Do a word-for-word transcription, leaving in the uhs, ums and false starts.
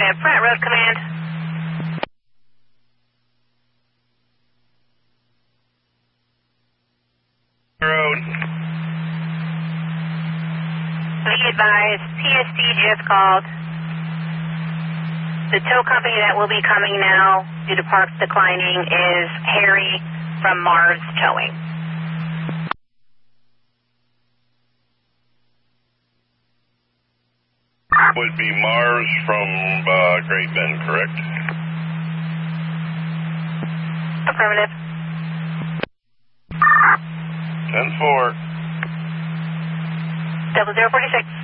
Affirmative. Pratt Road Command. Road. Be advised, P S D just called. The tow company that will be coming now due to parks declining is Harry from Mars Towing. Would be Mars from uh, Great Bend, correct? Affirmative. ten four. Double zero forty six.